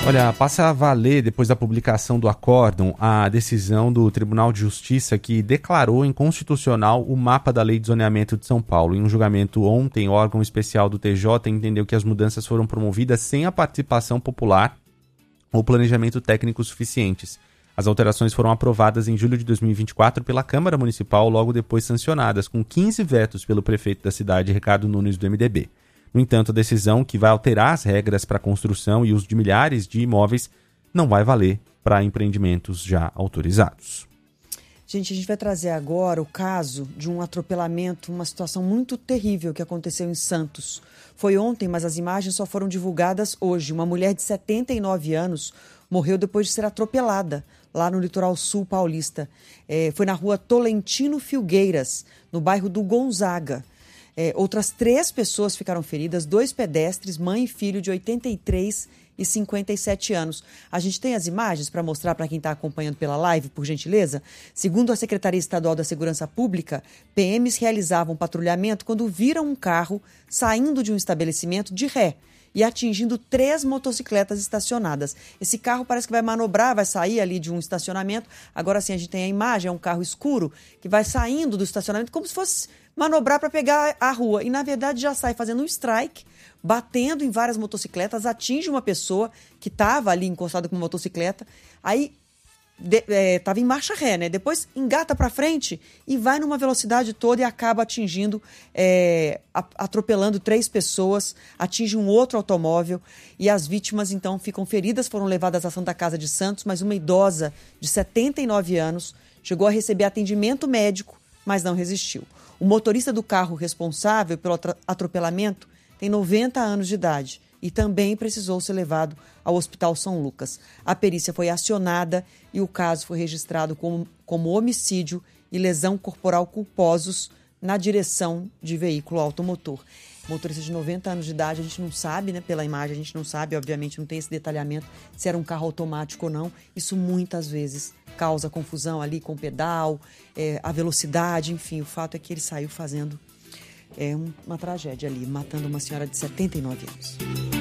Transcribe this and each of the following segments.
Olha, passa a valer, depois da publicação do acórdão, a decisão do Tribunal de Justiça que declarou inconstitucional o mapa da Lei de Zoneamento de São Paulo. Em um julgamento ontem, o órgão especial do TJ entendeu que as mudanças foram promovidas sem a participação popular ou planejamento técnico suficientes. As alterações foram aprovadas em julho de 2024 pela Câmara Municipal, logo depois sancionadas, com 15 vetos pelo prefeito da cidade, Ricardo Nunes, do MDB. No entanto, a decisão que vai alterar as regras para a construção e uso de milhares de imóveis não vai valer para empreendimentos já autorizados. Gente, a gente vai trazer agora o caso de um atropelamento, uma situação muito terrível que aconteceu em Santos. Foi ontem, mas as imagens só foram divulgadas hoje. Uma mulher de 79 anos morreu depois de ser atropelada lá no litoral sul paulista. Foi na rua Tolentino Filgueiras, no bairro do Gonzaga. Outras 3 pessoas ficaram feridas, 2 pedestres, mãe e filho de 83 e 57 anos. A gente tem as imagens para mostrar para quem está acompanhando pela live, por gentileza? Segundo a Secretaria Estadual da Segurança Pública, PMs realizavam patrulhamento quando viram um carro saindo de um estabelecimento de ré e atingindo 3 motocicletas estacionadas. Esse carro parece que vai manobrar, vai sair ali de um estacionamento. Agora sim, a gente tem a imagem, é um carro escuro que vai saindo do estacionamento como se fosse manobrar para pegar a rua. E, na verdade, já sai fazendo um strike, batendo em várias motocicletas, atinge uma pessoa que estava ali encostada com uma motocicleta. Aí, estava em marcha ré, né? Depois engata para frente e vai numa velocidade toda e acaba atingindo, atropelando 3 pessoas, atinge um outro automóvel e as vítimas, então, ficam feridas, foram levadas à Santa Casa de Santos, mas uma idosa de 79 anos chegou a receber atendimento médico, mas não resistiu. O motorista do carro responsável pelo atropelamento tem 90 anos de idade e também precisou ser levado ao Hospital São Lucas. A perícia foi acionada e o caso foi registrado como homicídio e lesão corporal culposos na direção de veículo automotor. Motorista de 90 anos de idade, a gente não sabe, né? Pela imagem, a gente não sabe, obviamente não tem esse detalhamento se era um carro automático ou não. Isso muitas vezes causa confusão ali com o pedal, a velocidade, enfim. O fato é que ele saiu fazendo uma tragédia ali, matando uma senhora de 79 anos.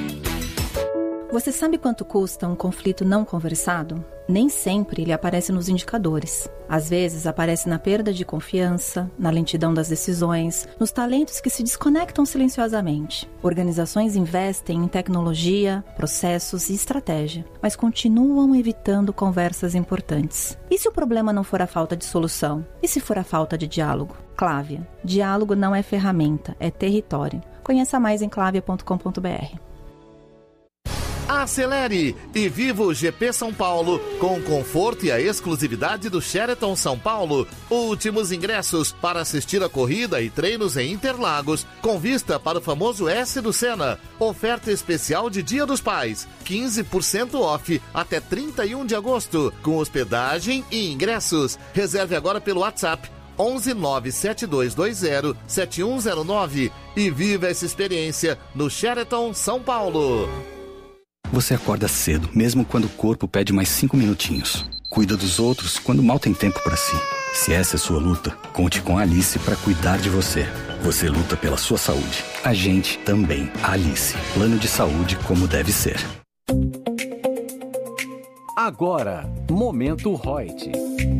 Você sabe quanto custa um conflito não conversado? Nem sempre ele aparece nos indicadores. Às vezes aparece na perda de confiança, na lentidão das decisões, nos talentos que se desconectam silenciosamente. Organizações investem em tecnologia, processos e estratégia, mas continuam evitando conversas importantes. E se o problema não for a falta de solução? E se for a falta de diálogo? Clávia. Diálogo não é ferramenta, é território. Conheça mais em clavia.com.br. Acelere e viva o GP São Paulo com o conforto e a exclusividade do Sheraton São Paulo. Últimos ingressos para assistir a corrida e treinos em Interlagos, com vista para o famoso S do Senna. Oferta especial de Dia dos Pais, 15% off até 31 de agosto, com hospedagem e ingressos. Reserve agora pelo WhatsApp 11 97220 7109 e viva essa experiência no Sheraton São Paulo. Você acorda cedo, mesmo quando o corpo pede mais 5 minutinhos. Cuida dos outros quando mal tem tempo para si. Se essa é sua luta, conte com a Alice para cuidar de você. Você luta pela sua saúde. A gente também. Alice. Plano de saúde como deve ser. Agora, Momento Reut.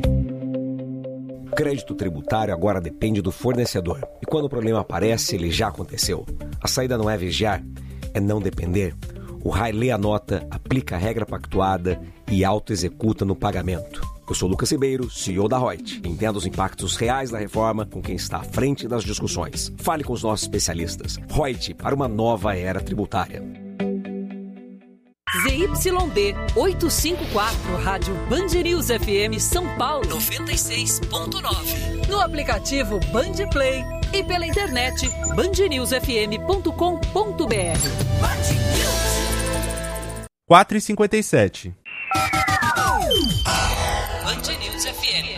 Crédito tributário agora depende do fornecedor. E quando o problema aparece, ele já aconteceu. A saída não é vigiar, é não depender. O RAI lê a nota, aplica a regra pactuada e auto-executa no pagamento. Eu sou Lucas Ribeiro, CEO da Reut. Entenda os impactos reais da reforma com quem está à frente das discussões. Fale com os nossos especialistas. Reut, para uma nova era tributária. ZYD 854, Rádio Band News FM São Paulo 96.9. No aplicativo Band Play e pela internet bandnewsfm.com.br. 4h57. Band News FM.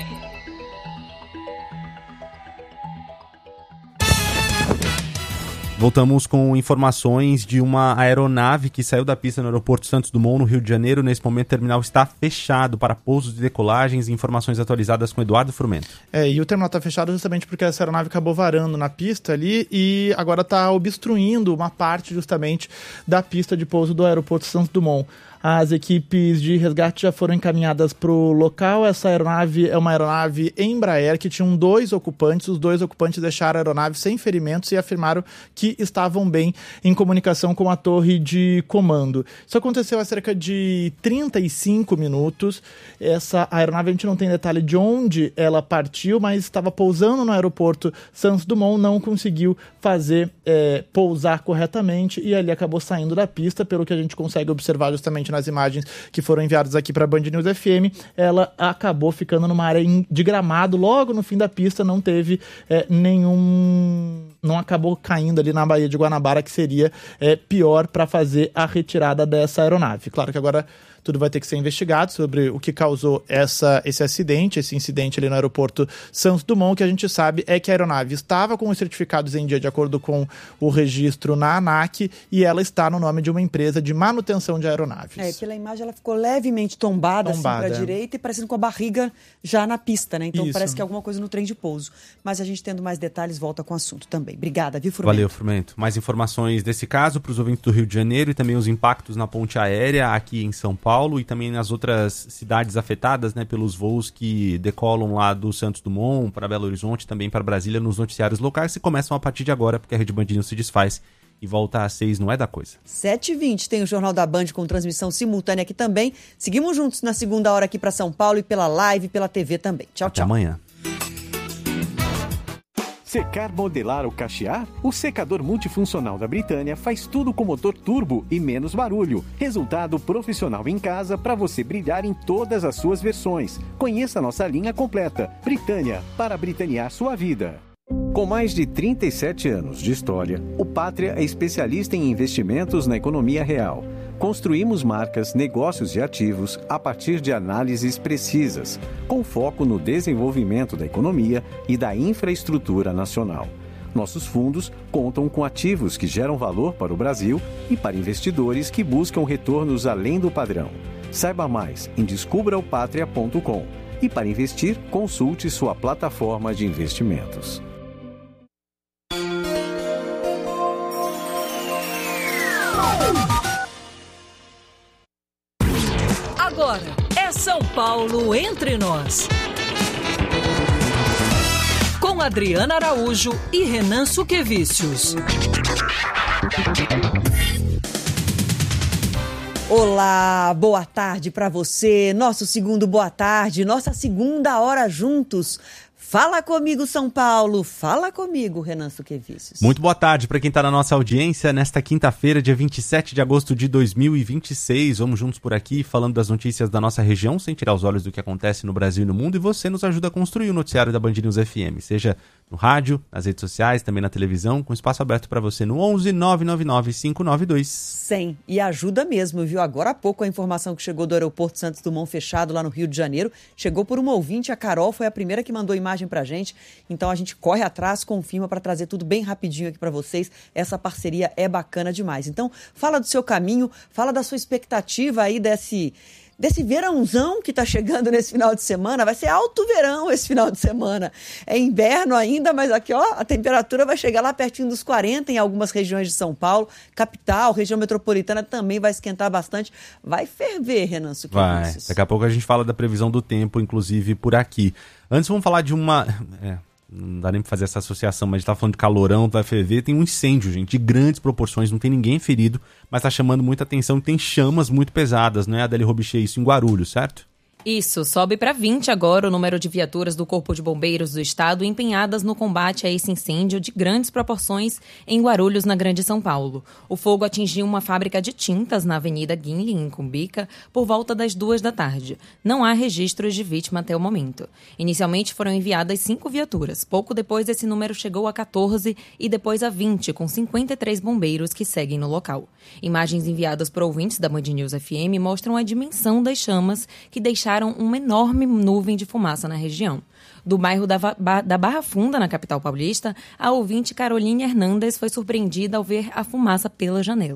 Voltamos com informações de uma aeronave que saiu da pista no aeroporto Santos Dumont, no Rio de Janeiro. Nesse momento, o terminal está fechado para pousos e decolagens. Informações atualizadas com Eduardo Frumento. E o terminal está fechado justamente porque essa aeronave acabou varando na pista ali e agora está obstruindo uma parte justamente da pista de pouso do aeroporto Santos Dumont. As equipes de resgate já foram encaminhadas para o local. Essa aeronave é uma aeronave Embraer que tinha 2 ocupantes. Os 2 ocupantes deixaram a aeronave sem ferimentos e afirmaram que estavam bem em comunicação com a torre de comando. Isso aconteceu há cerca de 35 minutos. Essa aeronave, a gente não tem detalhe de onde ela partiu, mas estava pousando no aeroporto Santos Dumont, não conseguiu fazer pousar corretamente e ali acabou saindo da pista. Pelo que a gente consegue observar justamente nas imagens que foram enviadas aqui para a Band News FM, ela acabou ficando numa área de gramado, logo no fim da pista, não teve não acabou caindo ali na Baía de Guanabara, que seria pior para fazer a retirada dessa aeronave. Claro que agora tudo vai ter que ser investigado sobre o que causou esse incidente ali no aeroporto Santos Dumont. O que a gente sabe é que a aeronave estava com os certificados em dia de acordo com o registro na ANAC e ela está no nome de uma empresa de manutenção de aeronaves. Pela imagem ela ficou levemente tombada. Assim para a direita e parecendo com a barriga já na pista, né? Então parece que é alguma coisa no trem de pouso. Mas a gente tendo mais detalhes volta com o assunto também. Obrigada, viu, Frumento? Valeu, Frumento. Mais informações desse caso para os ouvintes do Rio de Janeiro e também os impactos na ponte aérea aqui em São Paulo e também nas outras cidades afetadas, né, pelos voos que decolam lá do Santos Dumont para Belo Horizonte, também para Brasília, nos noticiários locais, que começam a partir de agora, porque a Rede Band News se desfaz e volta às 6, não é da coisa. 7h20 tem o Jornal da Band com transmissão simultânea aqui também. Seguimos juntos na segunda hora aqui para São Paulo e pela live, pela TV também. Tchau, Até amanhã. Secar, modelar ou cachear? O secador multifuncional da Britânia faz tudo com motor turbo e menos barulho. Resultado profissional em casa para você brilhar em todas as suas versões. Conheça a nossa linha completa. Britânia, para britanear sua vida. Com mais de 37 anos de história, o Pátria é especialista em investimentos na economia real. Construímos marcas, negócios e ativos a partir de análises precisas, com foco no desenvolvimento da economia e da infraestrutura nacional. Nossos fundos contam com ativos que geram valor para o Brasil e para investidores que buscam retornos além do padrão. Saiba mais em descubraopatria.com e para investir, consulte sua plataforma de investimentos. Agora é São Paulo Entre Nós. Com Adriana Araújo e Renan Suquevicius. Olá, boa tarde para você. Nosso segundo boa tarde, nossa segunda hora juntos. Fala comigo, São Paulo. Fala comigo, Renan Suquevicius. Muito boa tarde para quem está na nossa audiência nesta quinta-feira, dia 27 de agosto de 2026. Vamos juntos por aqui falando das notícias da nossa região, sem tirar os olhos do que acontece no Brasil e no mundo. E você nos ajuda a construir o noticiário da Band News FM, seja no rádio, nas redes sociais, também na televisão, com espaço aberto para você no 11 999 592 100. E ajuda mesmo, viu? Agora há pouco a informação que chegou do aeroporto Santos Dumont fechado lá no Rio de Janeiro, chegou por uma ouvinte, a Carol foi a primeira que mandou imagem pra gente, então a gente corre atrás, confirma para trazer tudo bem rapidinho aqui para vocês. Essa parceria é bacana demais. Então, fala do seu caminho, fala da sua expectativa aí desse verãozão que está chegando nesse final de semana. Vai ser alto verão esse final de semana. É inverno ainda, mas aqui, ó, a temperatura vai chegar lá pertinho dos 40 em algumas regiões de São Paulo. Capital, região metropolitana também vai esquentar bastante. Vai ferver, Renan Suquevicius. Vai. Daqui a pouco a gente fala da previsão do tempo, inclusive por aqui. Antes vamos falar de uma... não dá nem pra fazer essa associação, mas a gente tá falando de calorão, vai ferver, tem um incêndio, gente, de grandes proporções, não tem ninguém ferido, mas tá chamando muita atenção e tem chamas muito pesadas, não é, Adele Robichê, isso em Guarulhos, certo? Isso, sobe para 20 agora o número de viaturas do Corpo de Bombeiros do Estado empenhadas no combate a esse incêndio de grandes proporções em Guarulhos, na Grande São Paulo. O fogo atingiu uma fábrica de tintas na Avenida Guinle, em Cumbica, por volta das 2 da tarde. Não há registros de vítima até o momento. Inicialmente foram enviadas 5 viaturas. Pouco depois esse número chegou a 14 e depois a 20, com 53 bombeiros que seguem no local. Imagens enviadas por ouvintes da Band News FM mostram a dimensão das chamas que deixaram uma enorme nuvem de fumaça na região. Do bairro da Barra Funda, na capital paulista, a ouvinte Caroline Hernandes foi surpreendida ao ver a fumaça pela janela.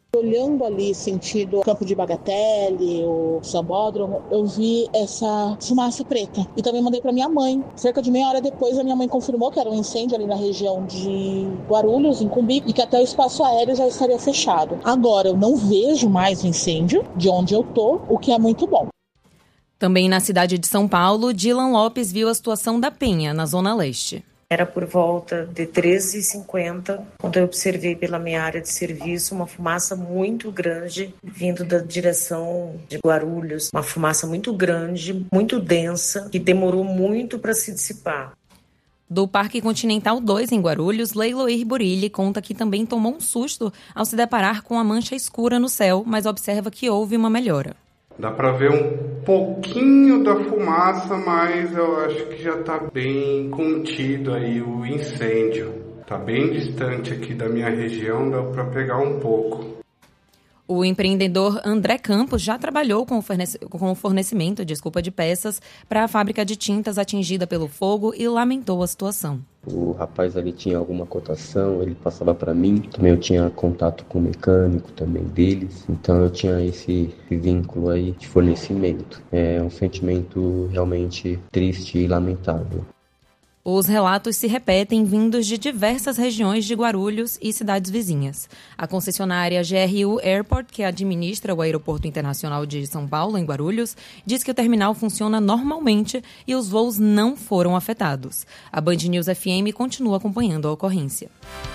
Olhando ali sentido Campo de Bagatelle, o Sambódromo, eu vi essa fumaça preta. E também mandei para minha mãe. Cerca de meia hora depois, a minha mãe confirmou que era um incêndio ali na região de Guarulhos, em Cumbi, e que até o espaço aéreo já estaria fechado. Agora, eu não vejo mais o incêndio de onde eu tô, o que é muito bom. Também na cidade de São Paulo, Dylan Lopes viu a situação da Penha, na Zona Leste. Era por volta de 13h50, quando eu observei pela minha área de serviço uma fumaça muito grande vindo da direção de Guarulhos. Uma fumaça muito grande, muito densa, que demorou muito para se dissipar. Do Parque Continental 2, em Guarulhos, Leiloir Burilli conta que também tomou um susto ao se deparar com a mancha escura no céu, mas observa que houve uma melhora. Dá para ver um pouquinho da fumaça, mas eu acho que já está bem contido aí o incêndio. Está bem distante aqui da minha região, dá para pegar um pouco. O empreendedor André Campos já trabalhou com o fornecimento de peças para a fábrica de tintas atingida pelo fogo e lamentou a situação. O rapaz ali tinha alguma cotação, ele passava para mim. Também eu tinha contato com o mecânico também deles. Então eu tinha esse vínculo aí de fornecimento. É um sentimento realmente triste e lamentável. Os relatos se repetem vindos de diversas regiões de Guarulhos e cidades vizinhas. A concessionária GRU Airport, que administra o Aeroporto Internacional de São Paulo, em Guarulhos, diz que o terminal funciona normalmente e os voos não foram afetados. A Band News FM continua acompanhando a ocorrência.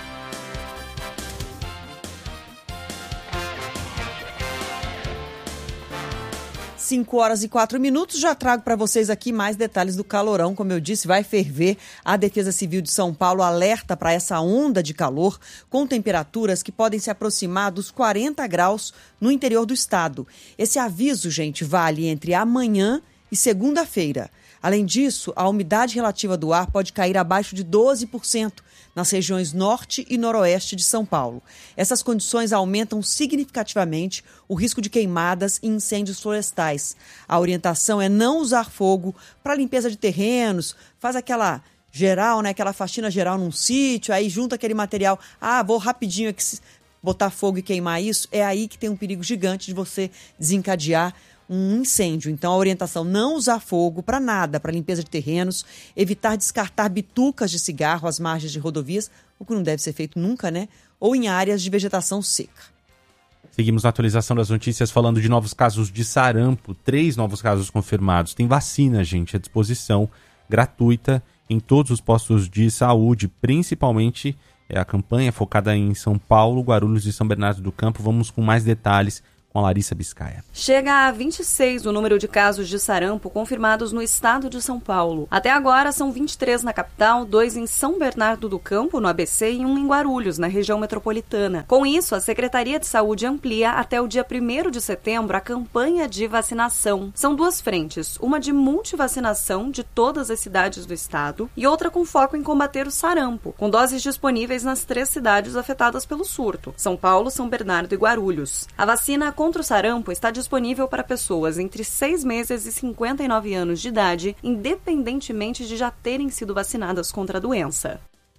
5h04, já trago para vocês aqui mais detalhes do calorão. Como eu disse, vai ferver. A Defesa Civil de São Paulo alerta para essa onda de calor com temperaturas que podem se aproximar dos 40 graus no interior do estado. Esse aviso, gente, vale entre amanhã e segunda-feira. Além disso, a umidade relativa do ar pode cair abaixo de 12% nas regiões norte e noroeste de São Paulo. Essas condições aumentam significativamente o risco de queimadas e incêndios florestais. A orientação é não usar fogo para limpeza de terrenos, faz aquela geral, né, aquela faxina geral num sítio, aí junta aquele material, vou rapidinho aqui botar fogo e queimar isso. É aí que tem um perigo gigante de você desencadear um incêndio. Então, a orientação: não usar fogo para nada, para limpeza de terrenos, evitar descartar bitucas de cigarro às margens de rodovias, o que não deve ser feito nunca, né? Ou em áreas de vegetação seca. Seguimos na atualização das notícias falando de novos casos de sarampo, 3 novos casos confirmados. Tem vacina, gente, à disposição, gratuita, em todos os postos de saúde, principalmente a campanha focada em São Paulo, Guarulhos e São Bernardo do Campo. Vamos com mais detalhes com a Larissa Biscaia. Chega a 26 o número de casos de sarampo confirmados no estado de São Paulo. Até agora são 23 na capital, 2 em São Bernardo do Campo, no ABC, e 1 em Guarulhos, na região metropolitana. Com isso, a Secretaria de Saúde amplia até o dia 1º de setembro a campanha de vacinação. São 2 frentes, uma de multivacinação de todas as cidades do estado e outra com foco em combater o sarampo, com doses disponíveis nas 3 cidades afetadas pelo surto: São Paulo, São Bernardo e Guarulhos. A vacina contra o sarampo está disponível para pessoas entre 6 meses e 59 anos de idade, independentemente de já terem sido vacinadas contra a doença.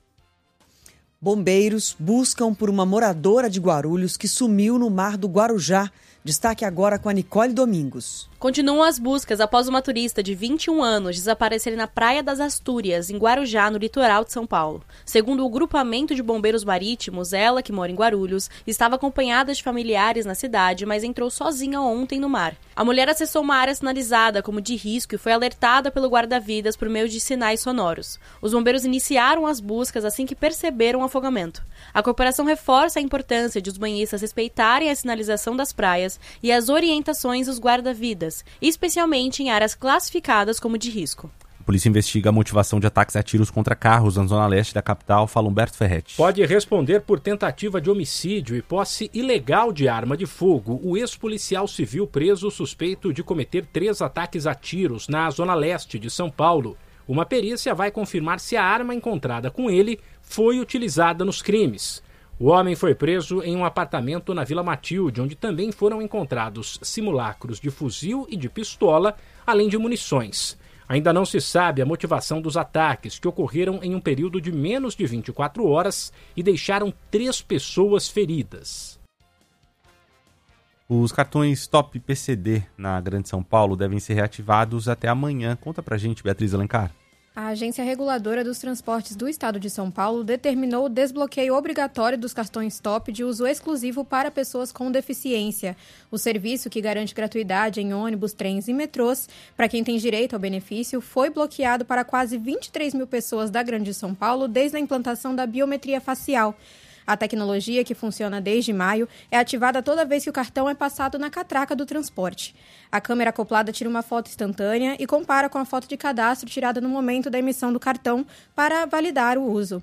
Bombeiros buscam por uma moradora de Guarulhos que sumiu no mar do Guarujá. Destaque agora com a Nicole Domingos. Continuam as buscas após uma turista de 21 anos desaparecer na Praia das Astúrias, em Guarujá, no litoral de São Paulo. Segundo o grupamento de bombeiros marítimos, ela, que mora em Guarulhos, estava acompanhada de familiares na cidade, mas entrou sozinha ontem no mar. A mulher acessou uma área sinalizada como de risco e foi alertada pelo guarda-vidas por meio de sinais sonoros. Os bombeiros iniciaram as buscas assim que perceberam o afogamento. A corporação reforça a importância de os banhistas respeitarem a sinalização das praias e as orientações dos guarda-vidas, especialmente em áreas classificadas como de risco. A polícia investiga a motivação de ataques a tiros contra carros na zona leste da capital. Fala Humberto Ferretti. Pode responder por tentativa de homicídio e posse ilegal de arma de fogo o ex-policial civil preso suspeito de cometer 3 ataques a tiros na zona leste de São Paulo. Uma perícia vai confirmar se a arma encontrada com ele foi utilizada nos crimes. O homem foi preso em um apartamento na Vila Matilde, onde também foram encontrados simulacros de fuzil e de pistola, além de munições. Ainda não se sabe a motivação dos ataques, que ocorreram em um período de menos de 24 horas e deixaram 3 pessoas feridas. Os cartões Top PCD na Grande São Paulo devem ser reativados até amanhã. Conta pra gente, Beatriz Alencar. A Agência Reguladora dos Transportes do Estado de São Paulo determinou o desbloqueio obrigatório dos cartões Top de uso exclusivo para pessoas com deficiência. O serviço, que garante gratuidade em ônibus, trens e metrôs para quem tem direito ao benefício, foi bloqueado para quase 23 mil pessoas da Grande São Paulo desde a implantação da biometria facial. A tecnologia, que funciona desde maio, é ativada toda vez que o cartão é passado na catraca do transporte. A câmera acoplada tira uma foto instantânea e compara com a foto de cadastro tirada no momento da emissão do cartão para validar o uso.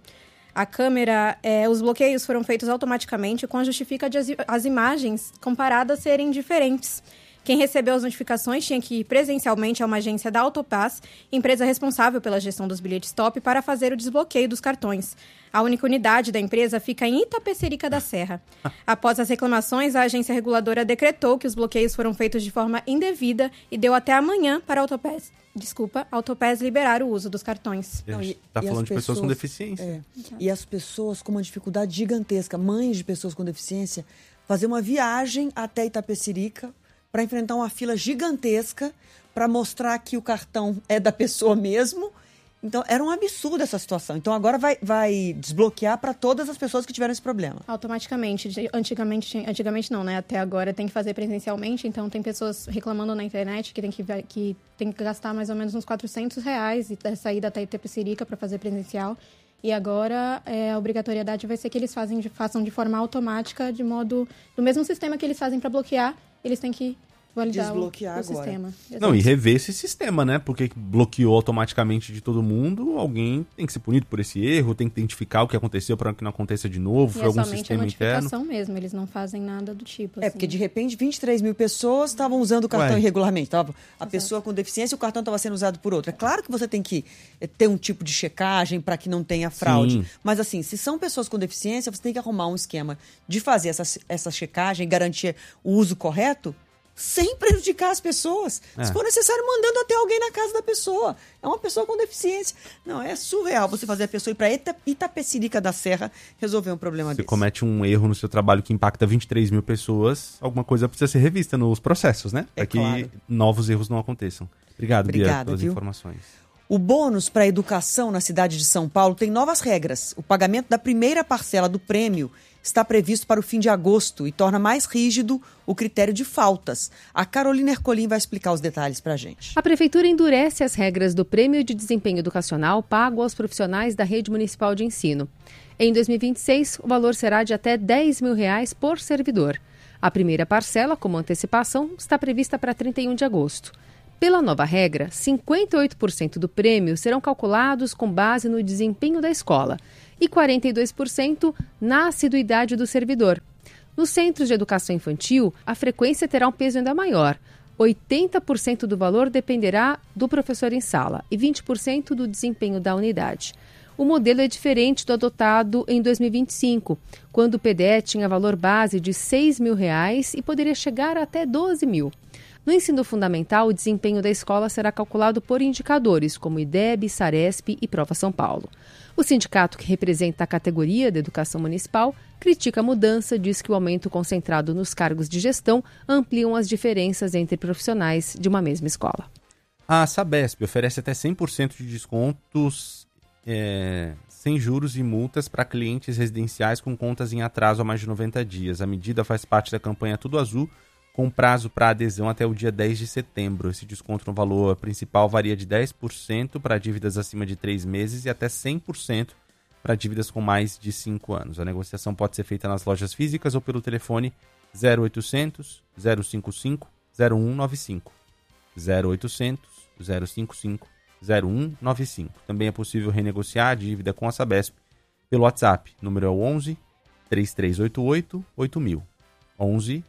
Os bloqueios foram feitos automaticamente com a justificativa de as imagens comparadas serem diferentes. Quem recebeu as notificações tinha que ir presencialmente a uma agência da Autopass, empresa responsável pela gestão dos bilhetes Top, para fazer o desbloqueio dos cartões. A única unidade da empresa fica em Itapecerica da Serra. Após as reclamações, a agência reguladora decretou que os bloqueios foram feitos de forma indevida e deu até amanhã para a Autopass liberar o uso dos cartões. Está falando de pessoas com deficiência. E as pessoas com uma dificuldade gigantesca, mães de pessoas com deficiência, fazer uma viagem até Itapecerica para enfrentar uma fila gigantesca para mostrar que o cartão é da pessoa mesmo. Então, era um absurdo essa situação. Então, agora vai desbloquear para todas as pessoas que tiveram esse problema. Automaticamente. Antigamente não, né? Até agora tem que fazer presencialmente. Então, tem pessoas reclamando na internet que tem que gastar mais ou menos uns R$400 e sair até Itapecerica para fazer presencial. E agora a obrigatoriedade vai ser que eles façam de forma automática, de modo... Do mesmo sistema que eles fazem para bloquear, eles têm que validar desbloquear o sistema. Não, e rever esse sistema, né? Porque bloqueou automaticamente de todo mundo, alguém tem que ser punido por esse erro, tem que identificar o que aconteceu para que não aconteça de novo, foi algum sistema interno. É somente a notificação mesmo, eles não fazem nada do tipo. Assim. Porque de repente 23 mil pessoas estavam usando o cartão irregularmente. A pessoa com deficiência, o cartão estava sendo usado por outra. É claro que você tem que ter um tipo de checagem para que não tenha fraude. Sim. Mas assim, se são pessoas com deficiência, você tem que arrumar um esquema de fazer essa checagem e garantir o uso correto, sem prejudicar as pessoas. Se for necessário, mandando até alguém na casa da pessoa. É uma pessoa com deficiência. Não, é surreal você fazer a pessoa ir para Itapecerica da Serra resolver um problema desse. Você comete um erro no seu trabalho que impacta 23 mil pessoas, alguma coisa precisa ser revista nos processos, né? Para que novos erros não aconteçam. Obrigado, Bia, pelas informações. O bônus para a educação na cidade de São Paulo tem novas regras. O pagamento da primeira parcela do prêmio está previsto para o fim de agosto e torna mais rígido o critério de faltas. A Carolina Ercolim vai explicar os detalhes para a gente. A Prefeitura endurece as regras do Prêmio de Desempenho Educacional pago aos profissionais da Rede Municipal de Ensino. Em 2026, o valor será de até R$10 mil por servidor. A primeira parcela, como antecipação, está prevista para 31 de agosto. Pela nova regra, 58% do prêmio serão calculados com base no desempenho da escola e 42% na assiduidade do servidor. Nos centros de educação infantil, a frequência terá um peso ainda maior. 80% do valor dependerá do professor em sala e 20% do desempenho da unidade. O modelo é diferente do adotado em 2025, quando o PDE tinha valor base de R$6 mil e poderia chegar até R$12 mil. No ensino fundamental, o desempenho da escola será calculado por indicadores como IDEB, Saresp e Prova São Paulo. O sindicato que representa a categoria da educação municipal critica a mudança, diz que o aumento concentrado nos cargos de gestão ampliam as diferenças entre profissionais de uma mesma escola. A Sabesp oferece até 100% de descontos sem juros e multas para clientes residenciais com contas em atraso há mais de 90 dias. A medida faz parte da campanha Tudo Azul, com prazo para adesão até o dia 10 de setembro. Esse desconto no valor principal varia de 10% para dívidas acima de 3 meses e até 100% para dívidas com mais de 5 anos. A negociação pode ser feita nas lojas físicas ou pelo telefone 0800 055 0195. 0800 055 0195. Também é possível renegociar a dívida com a Sabesp pelo WhatsApp. Número é o 11 3388 8000. 11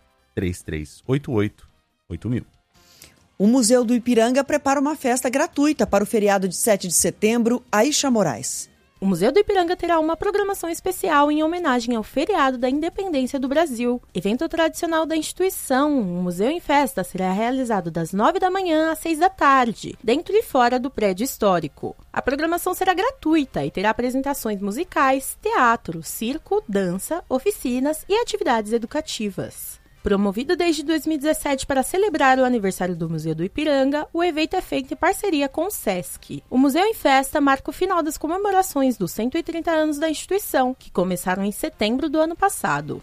3388 8000. O Museu do Ipiranga prepara uma festa gratuita para o feriado de 7 de setembro. Aisha Moraes. O Museu do Ipiranga terá uma programação especial em homenagem ao feriado da Independência do Brasil. Evento tradicional da instituição, o Museu em Festa será realizado das 9 da manhã às 6 da tarde, dentro e fora do prédio histórico. A programação será gratuita e terá apresentações musicais, teatro, circo, dança, oficinas e atividades educativas. Promovido desde 2017 para celebrar o aniversário do Museu do Ipiranga, o evento é feito em parceria com o Sesc. O Museu em Festa marca o final das comemorações dos 130 anos da instituição, que começaram em setembro do ano passado.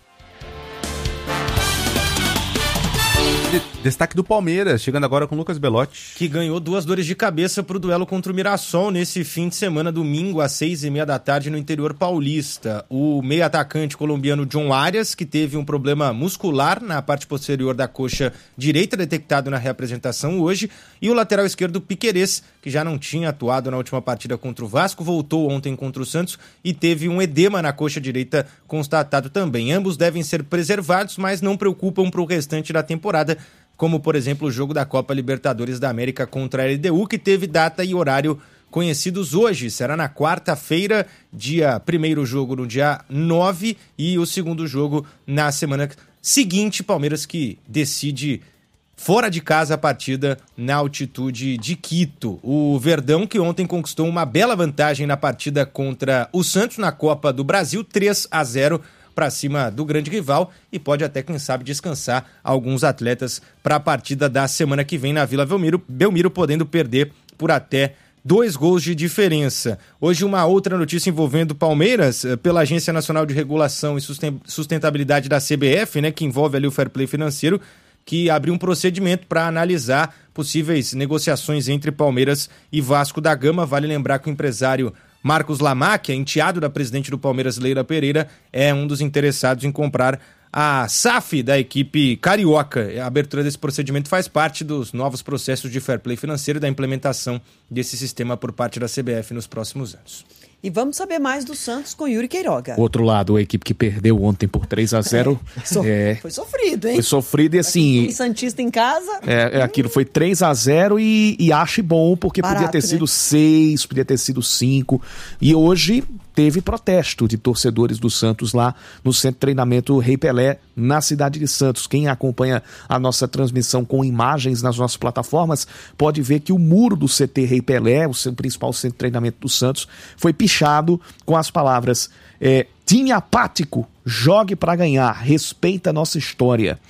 Destaque do Palmeiras, chegando agora com Lucas Belotti. Que ganhou 2 dores de cabeça para o duelo contra o Mirassol nesse fim de semana, domingo, às 6h30 da tarde, no interior paulista. O meio-atacante colombiano John Arias, que teve um problema muscular na parte posterior da coxa direita, detectado na reapresentação hoje, e o lateral esquerdo Piquerez, que já não tinha atuado na última partida contra o Vasco, voltou ontem contra o Santos e teve um edema na coxa direita constatado também. Ambos devem ser preservados, mas não preocupam para o restante da temporada, como, por exemplo, o jogo da Copa Libertadores da América contra a LDU, que teve data e horário conhecidos hoje. Será na quarta-feira, primeiro jogo no dia 9 e o segundo jogo na semana seguinte. Palmeiras que decide fora de casa a partida na altitude de Quito. O Verdão, que ontem conquistou uma bela vantagem na partida contra o Santos na Copa do Brasil, 3-0 para cima do grande rival, e pode até, quem sabe, descansar alguns atletas para a partida da semana que vem na Vila Belmiro, podendo perder por até 2 gols de diferença. Hoje, uma outra notícia envolvendo o Palmeiras, pela Agência Nacional de Regulação e Sustentabilidade da CBF, né, que envolve ali o fair play financeiro, que abriu um procedimento para analisar possíveis negociações entre Palmeiras e Vasco da Gama. Vale lembrar que o empresário Marcos Lamacchia, enteado da presidente do Palmeiras, Leila Pereira, é um dos interessados em comprar a SAF da equipe carioca. A abertura desse procedimento faz parte dos novos processos de fair play financeiro e da implementação desse sistema por parte da CBF nos próximos anos. E vamos saber mais do Santos com Yuri Queiroga. Outro lado, a equipe que perdeu ontem por 3-0. Foi sofrido, hein? Foi sofrido e assim... E Santista em casa... Aquilo foi 3-0 e acho bom, porque barato, podia ter sido 6, podia ter sido 5. E hoje teve protesto de torcedores do Santos lá no Centro de Treinamento Rei Pelé, na cidade de Santos. Quem acompanha a nossa transmissão com imagens nas nossas plataformas pode ver que o muro do CT Rei Pelé, o seu principal centro de treinamento do Santos, foi pichado com as palavras: time apático, jogue para ganhar, respeita a nossa história.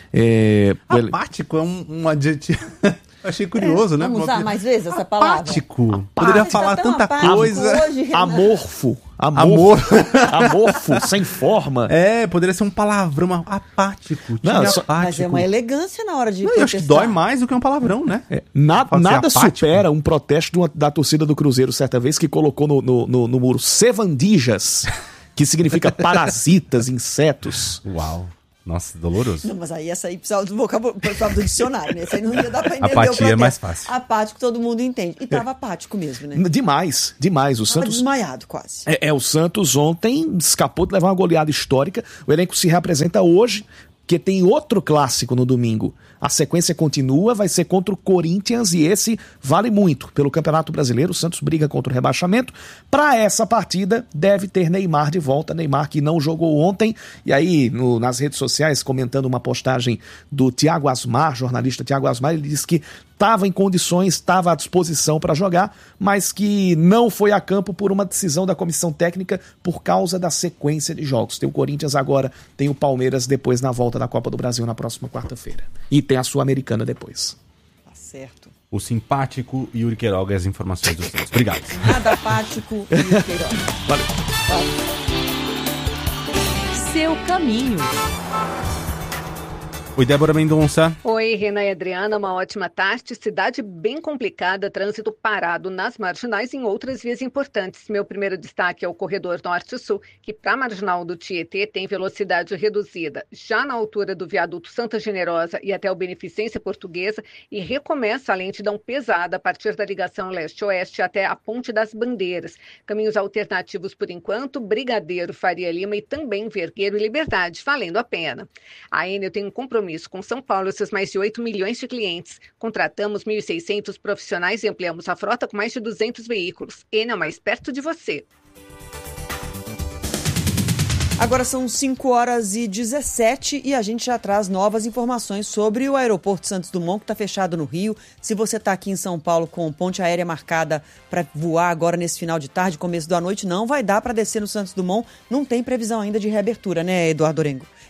Apático é um adjetivo... Achei curioso, né? Vamos usar mais vezes essa palavra? Apático. Poderia falar tanta coisa. Hoje, amorfo, sem forma. Poderia ser um palavrão, apático. Apático. Mas é uma elegância na hora de eu acho que dói mais do que um palavrão, né? Nada supera um protesto da torcida do Cruzeiro certa vez, que colocou no muro sevandijas, que significa parasitas, insetos. Uau. Nossa, doloroso. Não, mas aí essa aí precisava do vocabulário, precisava do dicionário, né? Isso aí não ia dar pra entender. Apatia é mais fácil. Apático todo mundo entende. E tava apático mesmo, né? Demais. O Santos desmaiado quase. O Santos ontem escapou de levar uma goleada histórica. O elenco se reapresenta hoje, que tem outro clássico no domingo. A sequência continua, vai ser contra o Corinthians, e esse vale muito. Pelo Campeonato Brasileiro, o Santos briga contra o rebaixamento. Para essa partida, deve ter Neymar de volta. Neymar que não jogou ontem. E aí, nas redes sociais, comentando uma postagem do Thiago Asmar, jornalista Thiago Asmar, ele disse que estava em condições, estava à disposição para jogar, mas que não foi a campo por uma decisão da comissão técnica por causa da sequência de jogos. Tem o Corinthians agora, tem o Palmeiras depois na volta da Copa do Brasil na próxima quarta-feira. E tem a Sul-Americana depois. Tá certo. O simpático Yuri Queiroga e as informações dos Santos. Obrigado. Nada apático, Yuri Queiroga. Valeu. Seu caminho. Oi, Débora Mendonça. Oi, Renan e Adriana, uma ótima tarde. Cidade bem complicada, trânsito parado nas marginais e em outras vias importantes. Meu primeiro destaque é o corredor Norte-Sul, que para a marginal do Tietê tem velocidade reduzida, já na altura do viaduto Santa Generosa e até o Beneficência Portuguesa, e recomeça a lentidão pesada a partir da ligação leste-oeste até a Ponte das Bandeiras. Caminhos alternativos por enquanto, Brigadeiro, Faria Lima e também Vergueiro e Liberdade, valendo a pena. A Enel tem um compromisso com São Paulo e seus mais de 8 milhões de clientes. Contratamos 1.600 profissionais e ampliamos a frota com mais de 200 veículos. Enel, mais perto de você. Agora são 5h17 e a gente já traz novas informações sobre o aeroporto Santos Dumont, que está fechado no Rio. Se você está aqui em São Paulo com ponte aérea marcada para voar agora nesse final de tarde, começo da noite, não vai dar para descer no Santos Dumont. Não tem previsão ainda de reabertura, né, Eduardo Orengo?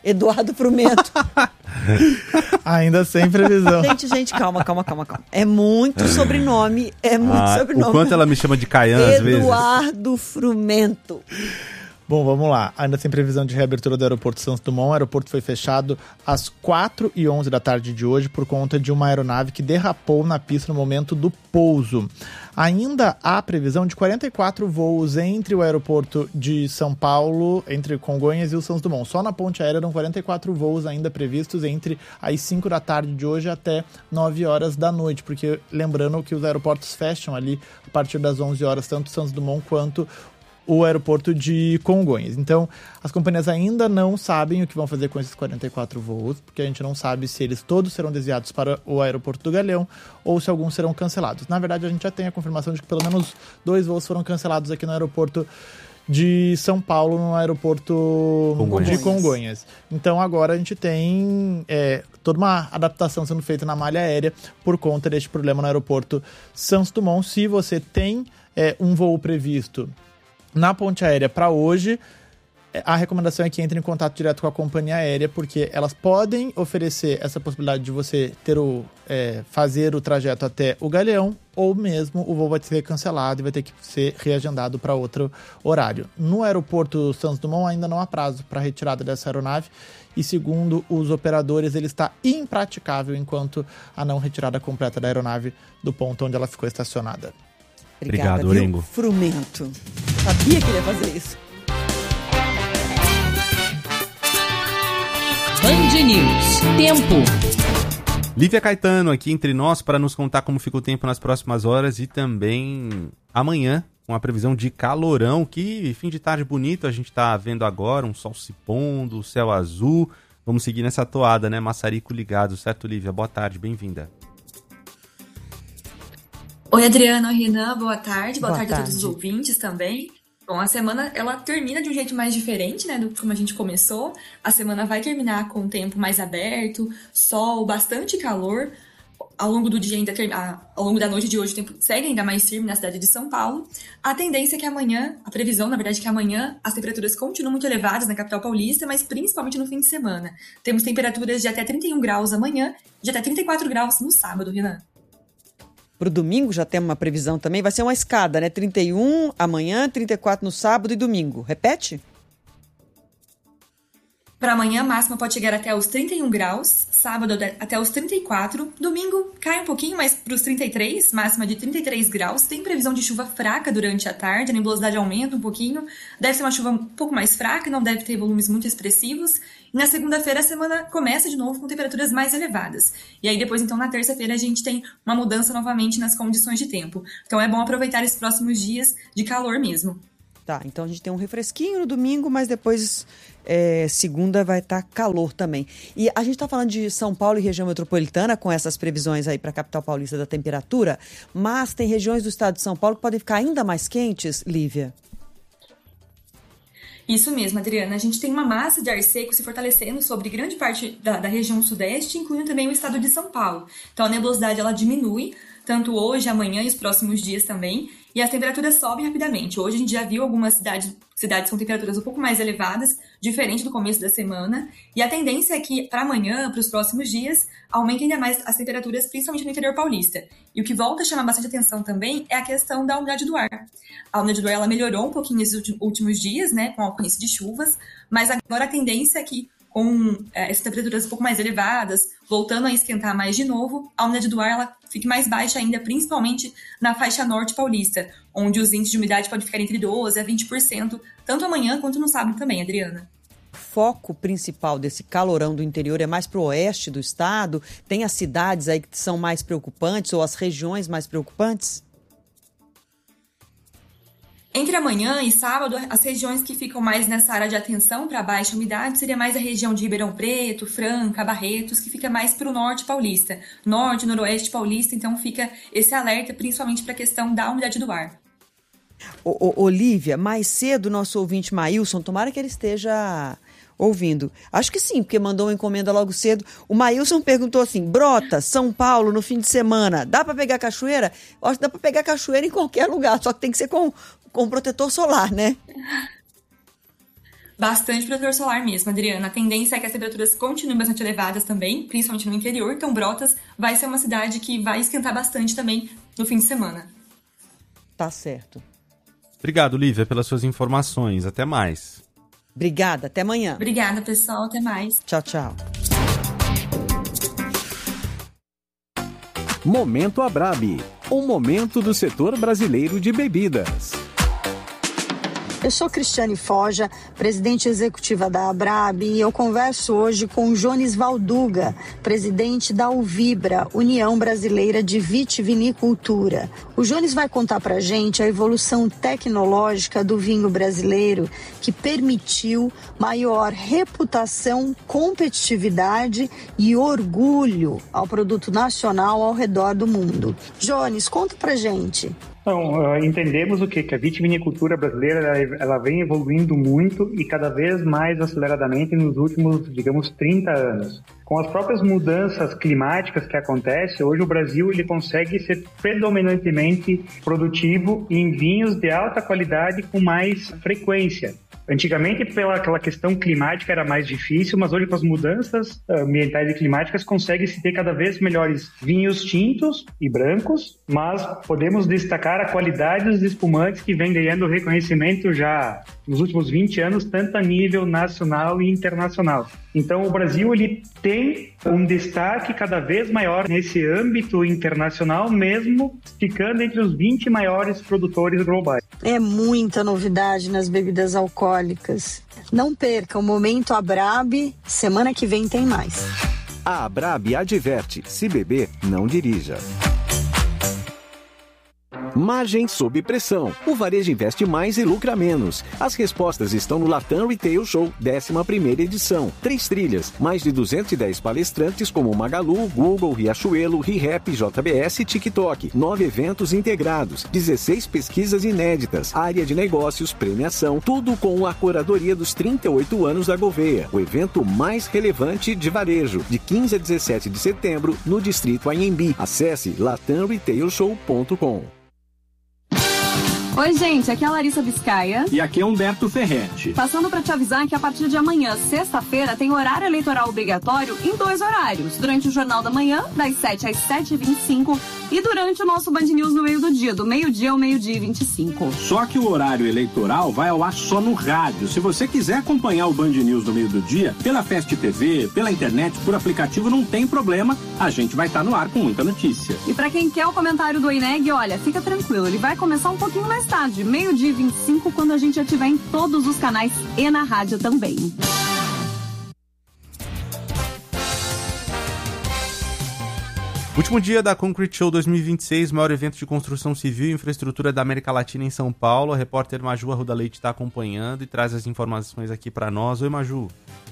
Eduardo Frumento. Ainda sem previsão. Gente, calma. É muito sobrenome, O quanto ela me chama de Caian às vezes. Eduardo Frumento. Bom, vamos lá. Ainda sem previsão de reabertura do aeroporto Santos Dumont. O aeroporto foi fechado às 4h11 da tarde de hoje por conta de uma aeronave que derrapou na pista no momento do pouso. Ainda há previsão de 44 voos entre o aeroporto de São Paulo, entre Congonhas e o Santos Dumont. Só na ponte aérea eram 44 voos ainda previstos entre as 5 da tarde de hoje até 9 horas da noite, porque lembrando que os aeroportos fecham ali a partir das 11 horas, tanto o Santos Dumont quanto o aeroporto de Congonhas. Então, as companhias ainda não sabem o que vão fazer com esses 44 voos, porque a gente não sabe se eles todos serão desviados para o aeroporto do Galeão ou se alguns serão cancelados. Na verdade, a gente já tem a confirmação de que pelo menos 2 voos foram cancelados aqui no aeroporto de São Paulo, no aeroporto de Congonhas. Então, agora a gente tem toda uma adaptação sendo feita na malha aérea por conta deste problema no aeroporto Santos Dumont. Se você tem um voo previsto na ponte aérea para hoje, a recomendação é que entre em contato direto com a companhia aérea, porque elas podem oferecer essa possibilidade de você fazer o trajeto até o Galeão, ou mesmo o voo vai ser cancelado e vai ter que ser reagendado para outro horário. No aeroporto Santos Dumont ainda não há prazo para retirada dessa aeronave e, segundo os operadores, ele está impraticável enquanto a não retirada completa da aeronave do ponto onde ela ficou estacionada. Obrigado, Orengo. Frumento. Sabia que ele ia fazer isso. Band News. Tempo. Lívia Caetano aqui entre nós para nos contar como fica o tempo nas próximas horas e também amanhã, com a previsão de calorão, que fim de tarde bonito a gente está vendo agora, um sol se pondo, céu azul. Vamos seguir nessa toada, né? Maçarico ligado, certo, Lívia? Boa tarde, bem-vinda. Oi, Adriana, oi, Renan, boa tarde. Boa tarde a todos os ouvintes também. Bom, a semana, ela termina de um jeito mais diferente, né, do como a gente começou. A semana vai terminar com o tempo mais aberto, sol, bastante calor. Ao longo do dia, ao longo da noite de hoje, o tempo segue ainda mais firme na cidade de São Paulo. A tendência é que amanhã, a previsão, na verdade, é que amanhã as temperaturas continuam muito elevadas na capital paulista, mas principalmente no fim de semana. Temos temperaturas de até 31 graus amanhã, de até 34 graus no sábado, Renan. Para o domingo já temos uma previsão também, vai ser uma escada, né? 31 amanhã, 34 no sábado e domingo. Repete? Para amanhã, a máxima pode chegar até os 31 graus, sábado até os 34, domingo cai um pouquinho mais para os 33, máxima de 33 graus. Tem previsão de chuva fraca durante a tarde, a nebulosidade aumenta um pouquinho, deve ser uma chuva um pouco mais fraca, não deve ter volumes muito expressivos. E na segunda-feira a semana começa de novo com temperaturas mais elevadas. E aí depois, então, na terça-feira a gente tem uma mudança novamente nas condições de tempo. Então é bom aproveitar esses próximos dias de calor mesmo. Tá, então a gente tem um refresquinho no domingo, mas depois segunda vai estar calor também. E a gente está falando de São Paulo e região metropolitana com essas previsões aí para a capital paulista da temperatura, mas tem regiões do estado de São Paulo que podem ficar ainda mais quentes, Lívia? Isso mesmo, Adriana. A gente tem uma massa de ar seco se fortalecendo sobre grande parte da região sudeste, incluindo também o estado de São Paulo. Então a nebulosidade ela diminui, tanto hoje, amanhã e os próximos dias também, e as temperaturas sobem rapidamente. Hoje a gente já viu algumas cidades com temperaturas um pouco mais elevadas, diferente do começo da semana, e a tendência é que para amanhã, para os próximos dias, aumentem ainda mais as temperaturas, principalmente no interior paulista. E o que volta a chamar bastante atenção também é a questão da umidade do ar. A umidade do ar ela melhorou um pouquinho nesses últimos dias, né, com o ocorrência de chuvas, mas agora a tendência é que com essas temperaturas um pouco mais elevadas, voltando a esquentar mais de novo, a umidade do ar ela fique mais baixa ainda, principalmente na faixa norte paulista, onde os índices de umidade podem ficar entre 12% a 20%, tanto amanhã quanto no sábado também, Adriana. O foco principal desse calorão do interior é mais para o oeste do estado? Tem as cidades aí que são mais preocupantes ou as regiões mais preocupantes? Entre amanhã e sábado, as regiões que ficam mais nessa área de atenção para baixa umidade seria mais a região de Ribeirão Preto, Franca, Barretos, que fica mais para o norte paulista. Norte, noroeste paulista, então fica esse alerta principalmente para a questão da umidade do ar. Olívia, mais cedo nosso ouvinte Maílson, tomara que ele esteja ouvindo. Acho que sim, porque mandou uma encomenda logo cedo. O Maílson perguntou assim, Brota, São Paulo, no fim de semana, dá para pegar cachoeira? Eu acho que dá para pegar cachoeira em qualquer lugar, só que tem que ser com protetor solar, né? bastante protetor solar mesmo, Adriana. A tendência é que as temperaturas continuem bastante elevadas também, principalmente no interior. Então, Brotas vai ser uma cidade que vai esquentar bastante também no fim de semana. Tá certo. Obrigado, Lívia, pelas suas informações. Até mais. Obrigada, até amanhã. Obrigada, pessoal. Até mais. Tchau, tchau. Momento Abrabi, um momento do setor brasileiro de bebidas. Eu sou Cristiane Foja, presidente executiva da Abrabi, e eu converso hoje com o Jones Valduga, presidente da Uvibra, União Brasileira de Vitivinicultura. O Jones vai contar pra gente a evolução tecnológica do vinho brasileiro que permitiu maior reputação, competitividade e orgulho ao produto nacional ao redor do mundo. Jones, conta pra gente. Então, entendemos o que a vitivinicultura brasileira ela vem evoluindo muito e cada vez mais aceleradamente nos últimos, digamos, 30 anos. Com as próprias mudanças climáticas que acontecem, hoje o Brasil ele consegue ser predominantemente produtivo em vinhos de alta qualidade com mais frequência. Antigamente, pela aquela questão climática, era mais difícil, mas hoje com as mudanças ambientais e climáticas consegue-se ter cada vez melhores vinhos tintos e brancos, mas podemos destacar a qualidade dos espumantes que vem ganhando reconhecimento já nos últimos 20 anos, tanto a nível nacional e internacional. Então, o Brasil ele tem um destaque cada vez maior nesse âmbito internacional, mesmo ficando entre os 20 maiores produtores globais. É muita novidade nas bebidas alcoólicas. Não perca o Momento Abrabi, semana que vem tem mais. A Abrabi adverte, se beber, não dirija. Margem sob pressão. O varejo investe mais e lucra menos. As respostas estão no Latam Retail Show, 11ª edição. 3 trilhas, mais de 210 palestrantes como Magalu, Google, Riachuelo, ReHap, JBS e TikTok. 9 eventos integrados, 16 pesquisas inéditas, área de negócios, premiação, tudo com a curadoria dos 38 anos da Gouveia. O evento mais relevante de varejo, de 15 a 17 de setembro, no Distrito Anhembi. Acesse latamretailshow.com. Oi, gente, aqui é a Larissa Biscaia. E aqui é Humberto Ferretti. Passando para te avisar que a partir de amanhã, sexta-feira, tem horário eleitoral obrigatório em 2 horários. Durante o Jornal da Manhã, das 7 às 7h25, e durante o nosso Band News no meio do dia, do meio-dia ao meio-dia e 25. Só que o horário eleitoral vai ao ar só no rádio. Se você quiser acompanhar o Band News no meio do dia, pela Fast TV, pela internet, por aplicativo, não tem problema. A gente vai estar no ar com muita notícia. E para quem quer o comentário do INEG, olha, fica tranquilo, ele vai começar um pouquinho mais tarde, meio-dia e 25, quando a gente já estiver em todos os canais e na rádio também. Último dia da Concrete Show 2026, maior evento de construção civil e infraestrutura da América Latina em São Paulo. A repórter Maju Arruda Leite está acompanhando e traz as informações aqui para nós. Oi, Maju.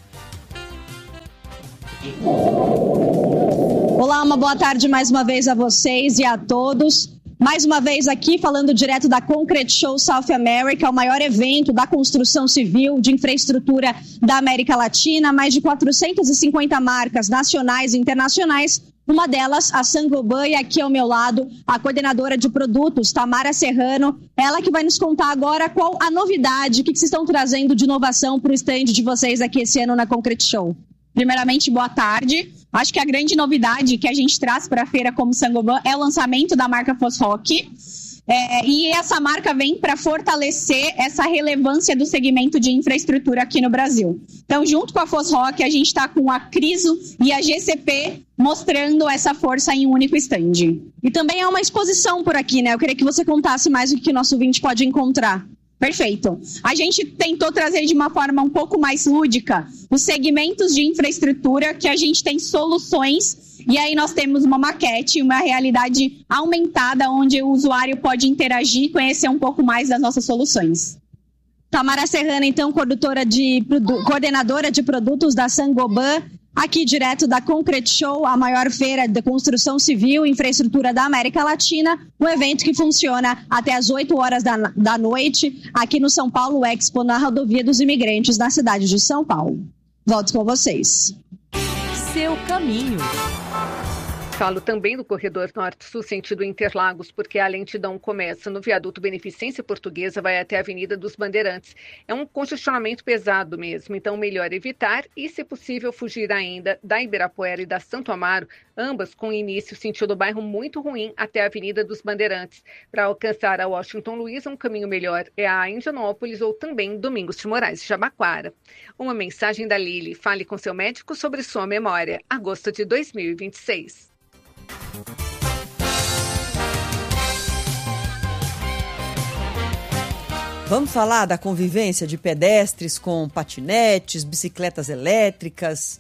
Olá, uma boa tarde mais uma vez a vocês e a todos. Mais uma vez aqui falando direto da Concrete Show South America, o maior evento da construção civil de infraestrutura da América Latina. Mais de 450 marcas nacionais e internacionais. Uma delas, a Saint-Gobain, e aqui ao meu lado, a coordenadora de produtos, Tamara Serrano. Ela que vai nos contar agora qual a novidade, o que vocês estão trazendo de inovação para o stand de vocês aqui esse ano na Concrete Show. Primeiramente, boa tarde. Acho que a grande novidade que a gente traz para a feira como Saint-Gobain é o lançamento da marca Fosroc. E essa marca vem para fortalecer essa relevância do segmento de infraestrutura aqui no Brasil. Então, junto com a Fosroc, a gente está com a Criso e a GCP mostrando essa força em um único stand. E também é uma exposição por aqui, né? Eu queria que você contasse mais o que o nosso ouvinte pode encontrar. Perfeito. A gente tentou trazer de uma forma um pouco mais lúdica os segmentos de infraestrutura que a gente tem soluções, e aí nós temos uma maquete, uma realidade aumentada onde o usuário pode interagir e conhecer um pouco mais das nossas soluções. Tamara Serrano, então, coordenadora de produtos da Saint-Gobain, aqui direto da Concrete Show, a maior feira de construção civil e infraestrutura da América Latina, um evento que funciona até às 8 horas da noite, aqui no São Paulo Expo, na Rodovia dos Imigrantes, na cidade de São Paulo. Volto com vocês. Seu caminho. Falo também do corredor norte-sul sentido Interlagos, porque a lentidão começa no viaduto Beneficência Portuguesa, vai até a Avenida dos Bandeirantes. É um congestionamento pesado mesmo, então melhor evitar e, se possível, fugir ainda da Ibirapuera e da Santo Amaro, ambas com início sentido bairro muito ruim até a Avenida dos Bandeirantes. Para alcançar a Washington Luiz, um caminho melhor é a Indianópolis ou também Domingos de Moraes e Jabaquara. Uma mensagem da Lili: fale com seu médico sobre sua memória. Agosto de 2026. Vamos falar da convivência de pedestres com patinetes, bicicletas elétricas.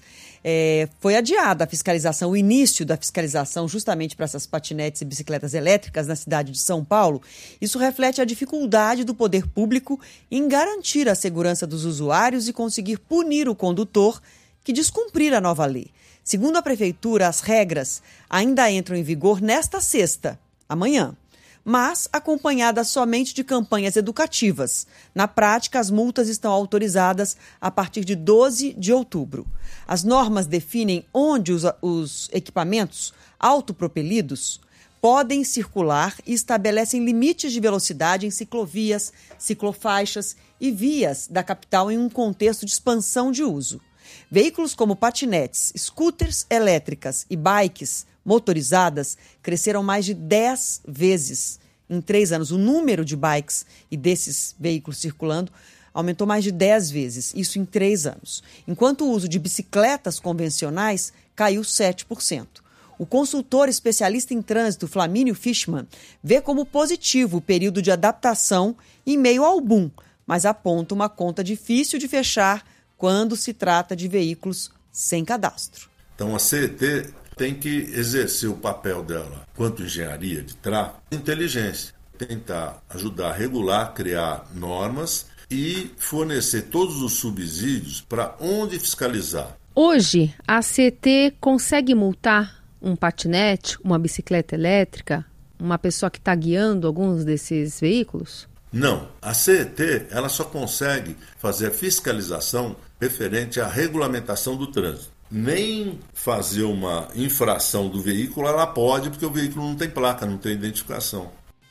Foi adiada a fiscalização, o início da fiscalização justamente para essas patinetes e bicicletas elétricas na cidade de São Paulo. Isso reflete a dificuldade do poder público em garantir a segurança dos usuários e conseguir punir o condutor que descumprir a nova lei. Segundo a Prefeitura, as regras ainda entram em vigor nesta sexta, amanhã, mas acompanhadas somente de campanhas educativas. Na prática, as multas estão autorizadas a partir de 12 de outubro. As normas definem onde os equipamentos autopropelidos podem circular e estabelecem limites de velocidade em ciclovias, ciclofaixas e vias da capital em um contexto de expansão de uso. Veículos como patinetes, scooters elétricas e bikes motorizadas cresceram mais de 10 vezes em 3 anos. O número de bikes e desses veículos circulando aumentou mais de 10 vezes, isso em 3 anos. Enquanto o uso de bicicletas convencionais caiu 7%. O consultor especialista em trânsito, Flamínio Fishman, vê como positivo o período de adaptação em meio ao boom, mas aponta uma conta difícil de fechar quando se trata de veículos sem cadastro. Então a CET tem que exercer o papel dela, quanto engenharia de tráfego, inteligência, tentar ajudar a regular, criar normas e fornecer todos os subsídios para onde fiscalizar. Hoje, a CET consegue multar um patinete, uma bicicleta elétrica, uma pessoa que está guiando alguns desses veículos? Não, a CET ela só consegue fazer a fiscalização referente à regulamentação do trânsito. Nem fazer uma infração do veículo ela pode, porque o veículo não tem placa, não tem identificação.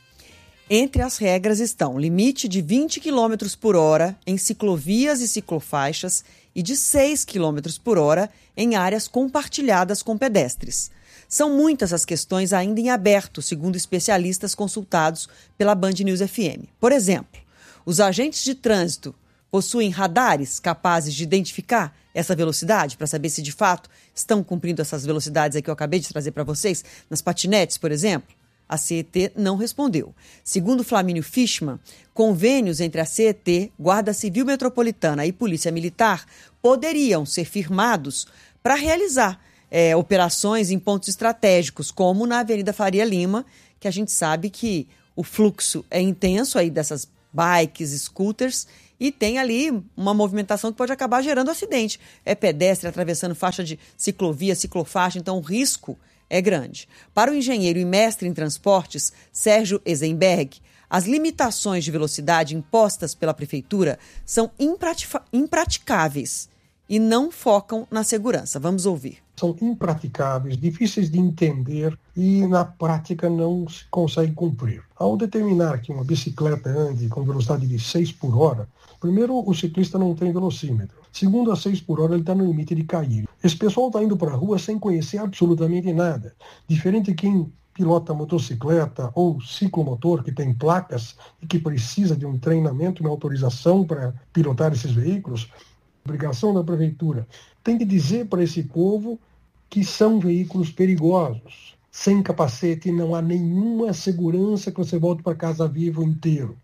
Entre as regras estão limite de 20 km por hora em ciclovias e ciclofaixas e de 6 km por hora em áreas compartilhadas com pedestres. São muitas as questões ainda em aberto, segundo especialistas consultados pela Band News FM. Por exemplo, os agentes de trânsito possuem radares capazes de identificar essa velocidade para saber se de fato estão cumprindo essas velocidades que eu acabei de trazer para vocês, nas patinetes, por exemplo? A CET não respondeu. Segundo Flamínio Fishman, convênios entre a CET, Guarda Civil Metropolitana e Polícia Militar poderiam ser firmados para realizar operações em pontos estratégicos, como na Avenida Faria Lima, que a gente sabe que o fluxo é intenso aí dessas bikes, scooters, e tem ali uma movimentação que pode acabar gerando acidente. É pedestre atravessando faixa de ciclovia, ciclofaixa, então o risco é grande. Para o engenheiro e mestre em transportes, Sérgio Eisenberg, as limitações de velocidade impostas pela Prefeitura são impraticáveis e não focam na segurança. Vamos ouvir. São impraticáveis, difíceis de entender e na prática não se consegue cumprir. Ao determinar que uma bicicleta ande com velocidade de 6 por hora, primeiro, o ciclista não tem velocímetro. Segundo, a 6 por hora ele está no limite de cair. Esse pessoal está indo para a rua sem conhecer absolutamente nada. Diferente de quem pilota motocicleta ou ciclomotor, que tem placas e que precisa de um treinamento, uma autorização para pilotar esses veículos, obrigação da Prefeitura tem que dizer para esse povo que são veículos perigosos. Sem capacete não há nenhuma segurança que você volte para casa vivo inteiro.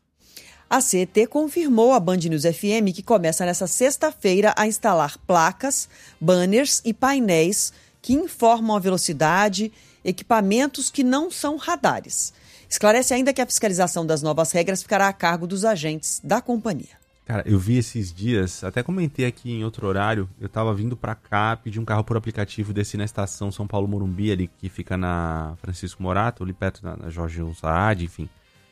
A CET confirmou à Band News FM que começa nesta sexta-feira a instalar placas, banners e painéis que informam a velocidade, equipamentos que não são radares. Esclarece ainda que a fiscalização das novas regras ficará a cargo dos agentes da companhia. Cara, eu vi esses dias, até comentei aqui em outro horário, eu tava vindo pra cá, pedi um carro por aplicativo, desci na estação São Paulo Morumbi, ali que fica na Francisco Morato, ali perto na Jorge Saad, enfim.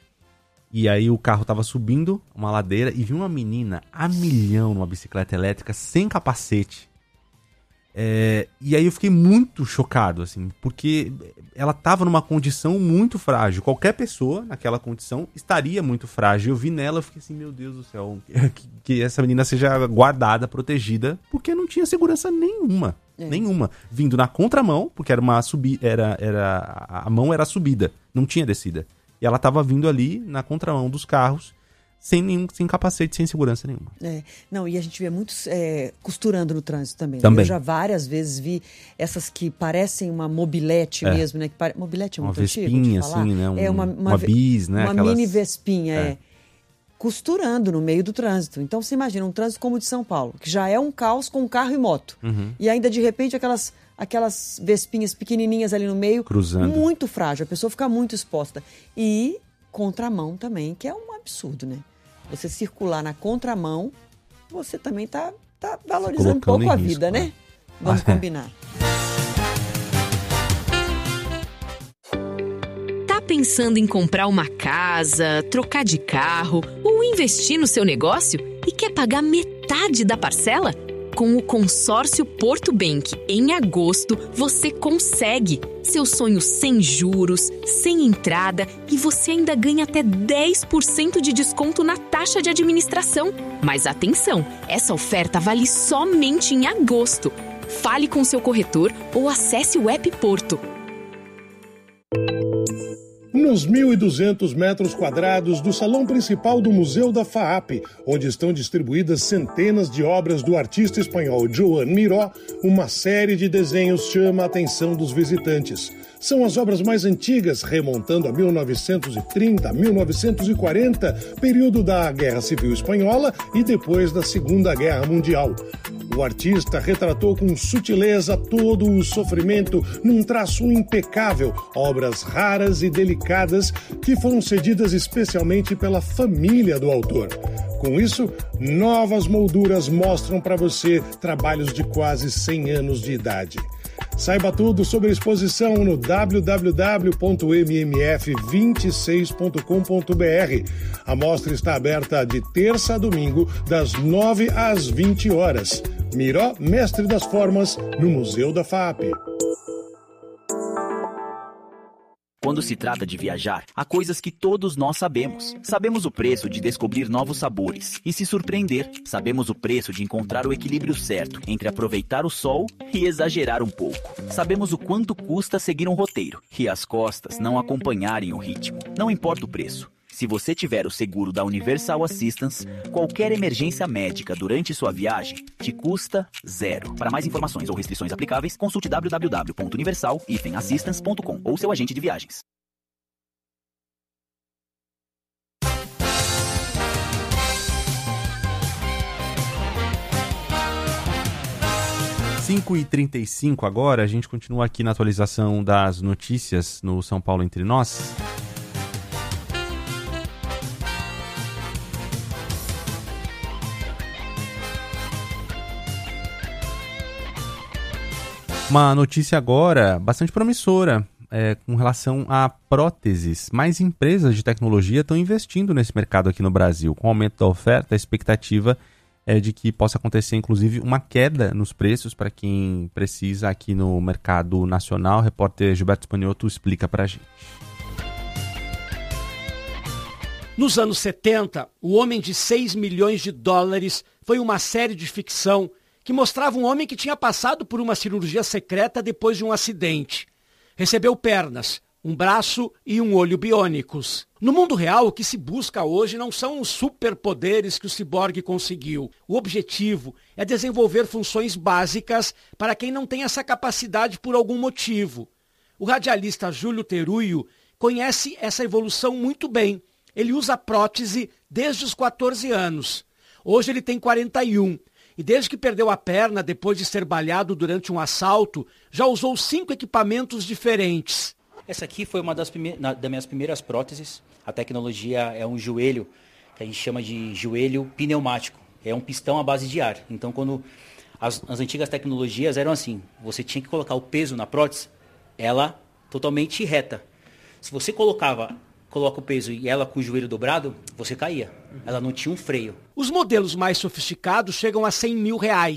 E aí o carro tava subindo uma ladeira e vi uma menina a milhão numa bicicleta elétrica sem capacete. E aí eu fiquei muito chocado, assim, porque ela estava numa condição muito frágil. Qualquer pessoa naquela condição estaria muito frágil. Eu vi nela, eu fiquei assim, meu Deus do céu, que essa menina seja guardada, protegida, porque não tinha segurança nenhuma. Nenhuma. Vindo na contramão, porque era uma subida, a mão era subida, não tinha descida. E ela estava vindo ali na contramão dos carros, sem capacete, sem segurança nenhuma. Não, e a gente vê muitos costurando no trânsito também. Também. Eu já várias vezes vi essas que parecem uma mobilete mesmo, né? Mobilete é muito antigo de falar. Assim, né? Uma bis, né? Uma mini vespinha, costurando no meio do trânsito. Então, você imagina um trânsito como o de São Paulo, que já é um caos com carro e moto. E ainda, de repente, aquelas vespinhas pequenininhas ali no meio, cruzando. Muito frágil, a pessoa fica muito exposta. E contramão também, que é um absurdo, né? Você circular na contramão, você também tá valorizando um pouco a vida, né? Vamos combinar. Tá pensando em comprar uma casa, trocar de carro ou investir no seu negócio e quer pagar metade da parcela? Com o consórcio Porto Bank, em agosto, você consegue. Seu sonho sem juros, sem entrada e você ainda ganha até 10% de desconto na taxa de administração. Mas atenção, essa oferta vale somente em agosto. Fale com seu corretor ou acesse o app Porto. Nos 1.200 metros quadrados do salão principal do Museu da FAAP, onde estão distribuídas centenas de obras do artista espanhol Joan Miró, uma série de desenhos chama a atenção dos visitantes. São as obras mais antigas, remontando a 1930, 1940, período da Guerra Civil Espanhola e depois da Segunda Guerra Mundial. O artista retratou com sutileza todo o sofrimento num traço impecável, obras raras e delicadas que foram cedidas especialmente pela família do autor. Com isso, novas molduras mostram para você trabalhos de quase 100 anos de idade. Saiba tudo sobre a exposição no www.mmf26.com.br. A mostra está aberta de terça a domingo, das 9 às 20 horas. Miró, mestre das formas, no Museu da FAAP. Quando se trata de viajar, há coisas que todos nós sabemos. Sabemos o preço de descobrir novos sabores e se surpreender. Sabemos o preço de encontrar o equilíbrio certo entre aproveitar o sol e exagerar um pouco. Sabemos o quanto custa seguir um roteiro e as costas não acompanharem o ritmo. Não importa o preço. Se você tiver o seguro da Universal Assistance, qualquer emergência médica durante sua viagem te custa zero. Para mais informações ou restrições aplicáveis, consulte www.universal-assistance.com ou seu agente de viagens. Às 5h35 agora, a gente continua aqui na atualização das notícias no São Paulo Entre Nós. Uma notícia agora bastante promissora com relação a próteses. Mais empresas de tecnologia estão investindo nesse mercado aqui no Brasil. Com o aumento da oferta, a expectativa é de que possa acontecer, inclusive, uma queda nos preços para quem precisa aqui no mercado nacional. O repórter Gilberto Spanioto explica para a gente. Nos anos 70, O Homem de 6 milhões de dólares foi uma série de ficção que mostrava um homem que tinha passado por uma cirurgia secreta depois de um acidente. Recebeu pernas, um braço e um olho biônicos. No mundo real, o que se busca hoje não são os superpoderes que o ciborgue conseguiu. O objetivo é desenvolver funções básicas para quem não tem essa capacidade por algum motivo. O radialista Júlio Teruio conhece essa evolução muito bem. Ele usa prótese desde os 14 anos. Hoje ele tem 41. E desde que perdeu a perna depois de ser baleado durante um assalto, já usou 5 equipamentos diferentes. Essa aqui foi uma das minhas primeiras próteses. A tecnologia é um joelho, que a gente chama de joelho pneumático. É um pistão à base de ar. Então, quando as antigas tecnologias eram assim, você tinha que colocar o peso na prótese, ela totalmente reta. Se você coloca o peso e ela com o joelho dobrado, você caía. Ela não tinha um freio. Os modelos mais sofisticados chegam a R$100 mil.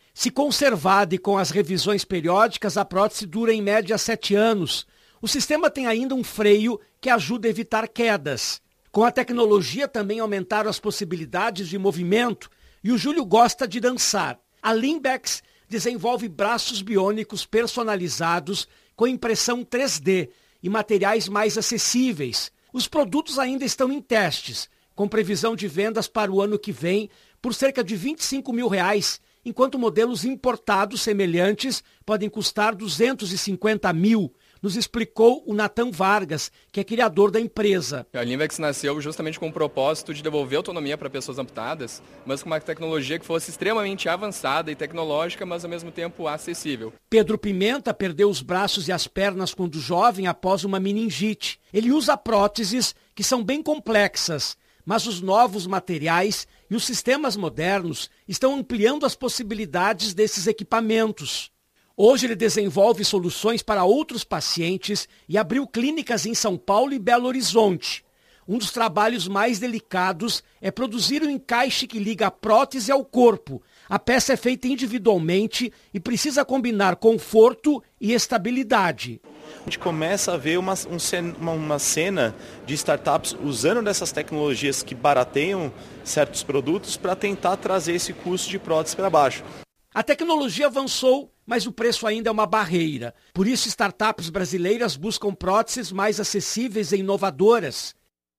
Se conservada e com as revisões periódicas, a prótese dura em média 7 anos. O sistema tem ainda um freio que ajuda a evitar quedas. Com a tecnologia também aumentaram as possibilidades de movimento e o Júlio gosta de dançar. A Limbex desenvolve braços biônicos personalizados com impressão 3D e materiais mais acessíveis. Os produtos ainda estão em testes, com previsão de vendas para o ano que vem por cerca de R$25 mil, enquanto modelos importados semelhantes podem custar R$250 mil, nos explicou o Nathan Vargas, que é criador da empresa. A Limbex nasceu justamente com o propósito de devolver autonomia para pessoas amputadas, mas com uma tecnologia que fosse extremamente avançada e tecnológica, mas ao mesmo tempo acessível. Pedro Pimenta perdeu os braços e as pernas quando jovem após uma meningite. Ele usa próteses que são bem complexas, mas os novos materiais e os sistemas modernos estão ampliando as possibilidades desses equipamentos. Hoje ele desenvolve soluções para outros pacientes e abriu clínicas em São Paulo e Belo Horizonte. Um dos trabalhos mais delicados é produzir um encaixe que liga a prótese ao corpo. A peça é feita individualmente e precisa combinar conforto e estabilidade. A gente começa a ver uma cena de startups usando dessas tecnologias que barateiam certos produtos para tentar trazer esse custo de prótese para baixo. A tecnologia avançou, mas o preço ainda é uma barreira. Por isso, startups brasileiras buscam próteses mais acessíveis e inovadoras.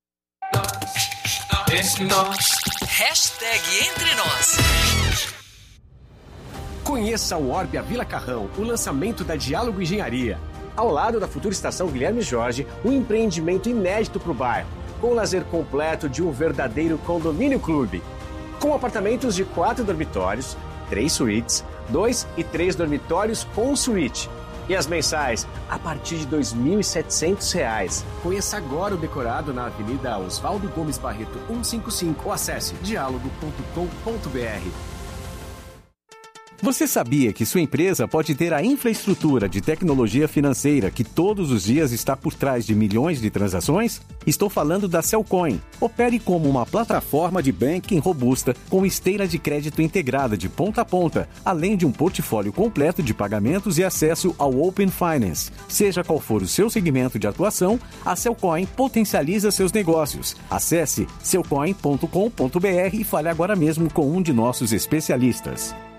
Hashtag Entre Nós. Conheça o Orbia Vila Carrão, o lançamento da Diálogo Engenharia. Ao lado da futura estação Guilherme Jorge, um empreendimento inédito para o bairro, com o lazer completo de um verdadeiro condomínio clube. Com apartamentos de 4 dormitórios, 3 suítes, 2 e 3 dormitórios com suíte. E as mensais, a partir de R$ 2.700. Conheça agora o decorado na Avenida Oswaldo Gomes Barreto, 155. Ou acesse dialogo.com.br. Você sabia que sua empresa pode ter a infraestrutura de tecnologia financeira que todos os dias está por trás de milhões de transações? Estou falando da Cellcoin. Opere como uma plataforma de banking robusta com esteira de crédito integrada de ponta a ponta, além de um portfólio completo de pagamentos e acesso ao Open Finance. Seja qual for o seu segmento de atuação, a Cellcoin potencializa seus negócios. Acesse cellcoin.com.br e fale agora mesmo com um de nossos especialistas.